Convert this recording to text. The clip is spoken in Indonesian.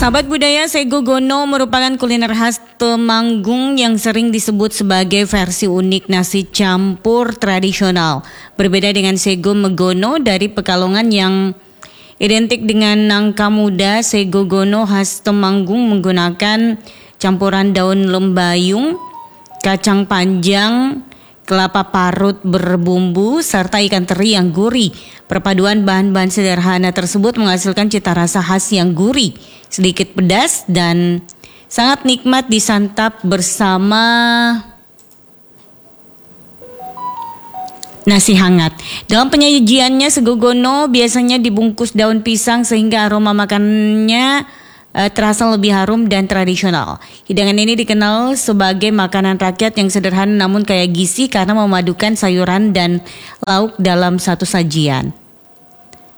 Sahabat budaya, sego gono merupakan kuliner khas Temanggung yang sering disebut sebagai versi unik nasi campur tradisional. Berbeda dengan sego megono dari Pekalongan yang identik dengan nangka muda, sego gono khas Temanggung menggunakan campuran daun lembayung, kacang panjang, kelapa parut berbumbu, serta ikan teri yang gurih. Perpaduan bahan-bahan sederhana tersebut menghasilkan cita rasa khas yang gurih, sedikit pedas dan sangat nikmat disantap bersama nasi hangat. Dalam penyajiannya, sego gono biasanya dibungkus daun pisang sehingga aroma makanannya terasa lebih harum dan tradisional. Hidangan ini dikenal sebagai makanan rakyat yang sederhana namun kaya gizi karena memadukan sayuran dan lauk dalam satu sajian.